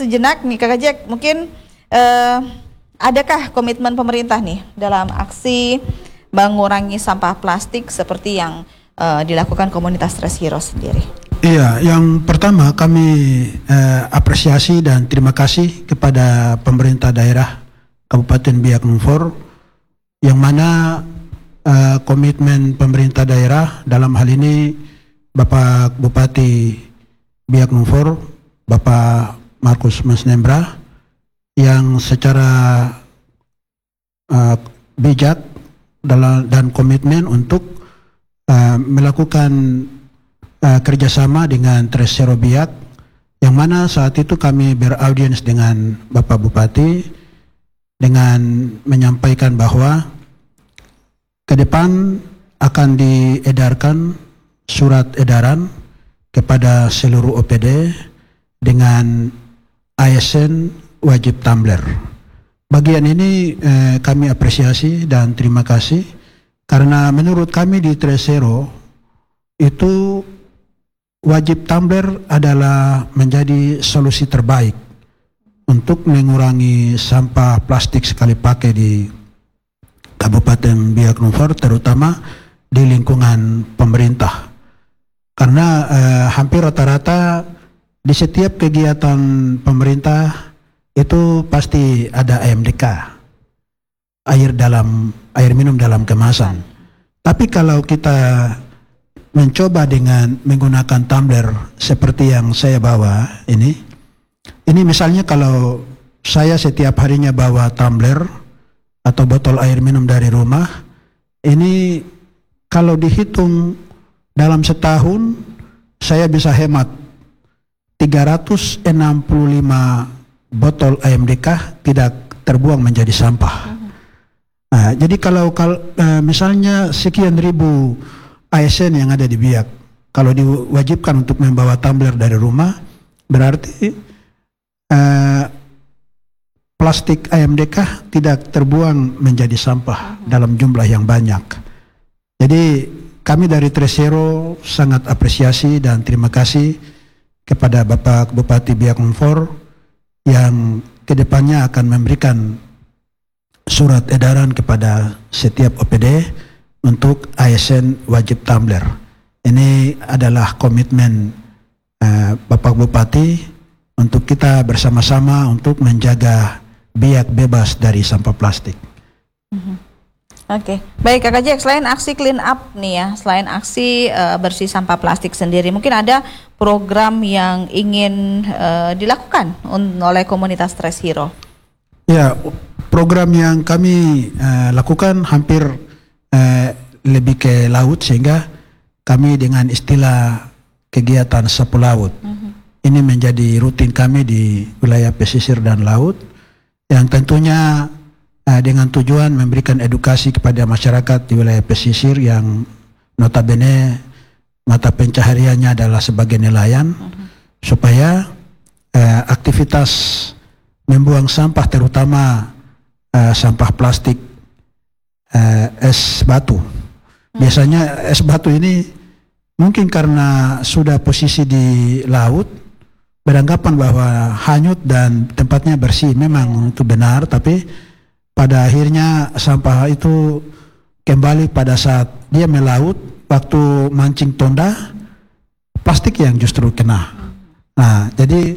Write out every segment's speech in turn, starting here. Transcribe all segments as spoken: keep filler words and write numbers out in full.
sejenak nih Kak Jack, mungkin uh, adakah komitmen pemerintah nih dalam aksi mengurangi sampah plastik seperti yang uh, dilakukan komunitas Tres Hero sendiri? Iya, yang pertama kami uh, apresiasi dan terima kasih kepada pemerintah daerah Kabupaten Biak Numfor, yang mana uh, komitmen pemerintah daerah dalam hal ini Bapak Bupati Biak Numfor, Bapak Markus Masnembra, yang secara uh, bijak dalam, dan komitmen untuk uh, melakukan uh, kerjasama dengan Tres Hero Biak, yang mana saat itu kami beraudiens dengan Bapak Bupati dengan menyampaikan bahwa ke depan akan diedarkan surat edaran kepada seluruh O P D dengan A S N wajib tumbler. Bagian ini eh, kami apresiasi dan terima kasih, karena menurut kami di Tres Hero itu wajib tumbler adalah menjadi solusi terbaik untuk mengurangi sampah plastik sekali pakai di Kabupaten Biak Numfor, terutama di lingkungan pemerintah. Karena eh, hampir rata-rata di setiap kegiatan pemerintah itu pasti ada A M D K, air dalam air minum dalam kemasan. Tapi kalau kita mencoba dengan menggunakan tumbler seperti yang saya bawa ini, ini misalnya kalau saya setiap harinya bawa tumbler atau botol air minum dari rumah, ini kalau dihitung dalam setahun saya bisa hemat tiga ratus enam puluh lima botol A M D K tidak terbuang menjadi sampah. Nah, jadi kalau, kalau uh, misalnya sekian ribu A S N yang ada di Biak, kalau diwajibkan untuk membawa tumbler dari rumah, berarti uh, plastik A M D K tidak terbuang menjadi sampah dalam jumlah yang banyak. Jadi kami dari Tres Hero sangat apresiasi dan terima kasih kepada Bapak Bupati Biak Numfor yang kedepannya akan memberikan surat edaran kepada setiap O P D untuk A S N wajib tumbler. Ini adalah komitmen uh, Bapak Bupati untuk kita bersama-sama untuk menjaga Biak bebas dari sampah plastik. Mm-hmm. Oke, okay. Baik Kak Jack, selain aksi clean up nih ya, selain aksi uh, bersih sampah plastik sendiri, mungkin ada program yang ingin uh, dilakukan oleh komunitas Tres Hero? Ya, program yang kami uh, lakukan hampir uh, lebih ke laut, sehingga kami dengan istilah kegiatan sapu laut. Uh-huh. Ini menjadi rutin kami di wilayah pesisir dan laut, yang tentunya Uh, dengan tujuan memberikan edukasi kepada masyarakat di wilayah pesisir yang notabene mata pencahariannya adalah sebagai nelayan, uh-huh. supaya uh, aktivitas membuang sampah, terutama uh, sampah plastik uh, es batu. Uh-huh. Biasanya es batu ini mungkin karena sudah posisi di laut, beranggapan bahwa hanyut dan tempatnya bersih. Memang itu benar, tapi pada akhirnya sampah itu kembali pada saat dia melaut, waktu mancing tonda, plastik yang justru kena. Nah, jadi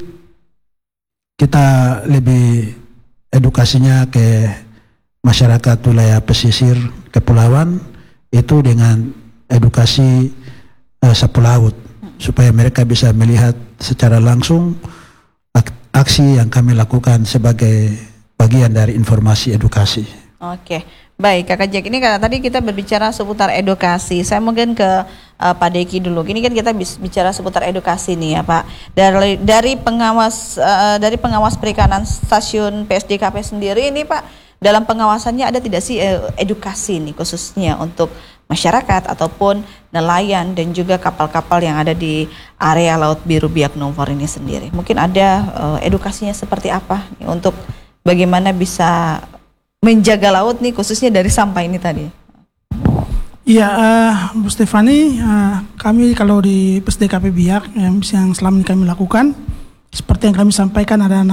kita lebih edukasinya ke masyarakat wilayah pesisir kepulauan itu dengan edukasi uh, sapu laut, supaya mereka bisa melihat secara langsung aksi yang kami lakukan sebagai bagian dari informasi edukasi. Oke, baik Kakak Jack, ini karena tadi kita berbicara seputar edukasi, saya mungkin ke uh, Pak Deki dulu. Ini kan kita bicara seputar edukasi nih ya Pak. Dari dari pengawas uh, dari pengawas perikanan stasiun P S D K P sendiri ini Pak, dalam pengawasannya ada tidak sih uh, edukasi nih khususnya untuk masyarakat ataupun nelayan dan juga kapal-kapal yang ada di area Laut Biru Biak Numfor ini sendiri? Mungkin ada uh, edukasinya seperti apa nih, untuk bagaimana bisa menjaga laut nih khususnya dari sampah ini tadi? Iya, uh, Bu Stefani, uh, kami kalau di P S D K P Biak yang, yang selama ini kami lakukan, seperti yang kami sampaikan, ada